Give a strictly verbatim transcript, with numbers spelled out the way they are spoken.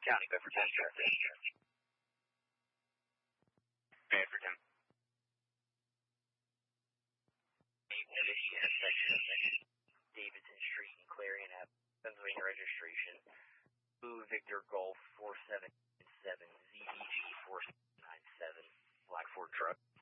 County, Bedford ten. Bedford ten. Davidson Street and Clarion Avenue, Pennsylvania registration. Blue Victor Golf four seven seven Z B G four nine seven, Black Ford truck.